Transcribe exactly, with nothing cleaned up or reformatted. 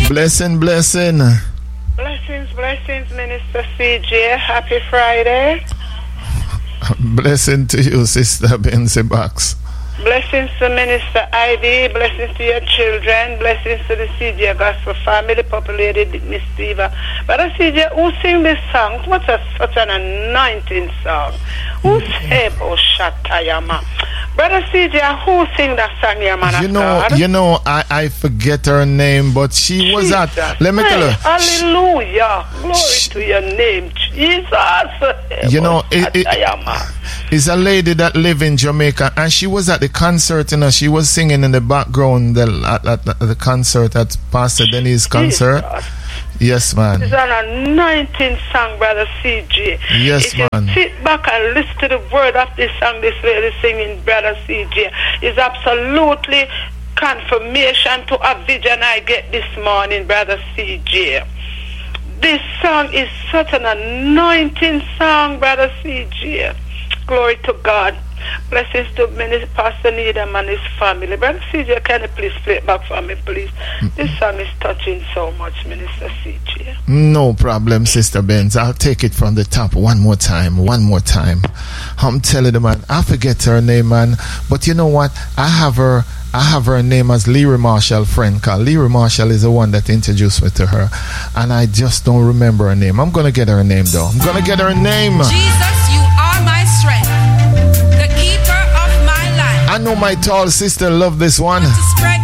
Blessing, blessing. Blessings, blessings, Minister C J. Happy Friday. Blessing to you, Sister Benzie Box. Blessings to Minister Ivy. Blessings to your children. Blessings to the C J Gospel family, populated Miss Diva. Brother C J, who sing this song? What a such an anointing song. Who say about Shatayama? Brother C J, who sing that song here, man? You know, you know, I, I forget her name, but she Jesus. was at. Let me hey, tell you. Hallelujah. Glory she, to your name, Jesus. You know, it, it, it's a lady that live in Jamaica, and she was at the concert, you know, she was singing in the background the, at, at, at the concert, at Pastor Denny's concert. Jesus. Yes, man. It's an anointing song, Brother C J. Yes, if man. If you sit back and listen to the word of this song this lady singing, Brother C J, is absolutely confirmation to a vision I get this morning, Brother C J. This song is such an anointing song, Brother C J. Glory to God. Blessings to Minister Pastor Needham and his family. Brother C J, can you please play it back for me, please? This song is touching so much, Minister C J. No problem, Sister Benz. I'll take it from the top one more time. One more time. I'm telling the man, I forget her name, man. But you know what? I have her. I have her name as Leary Marshall friend, cause Leary Marshall is the one that introduced me to her, and I just don't remember her name. I'm gonna get her name though. I'm gonna get her name. Jesus, you are my strength, the keeper of my life. I know my tall sister love this one.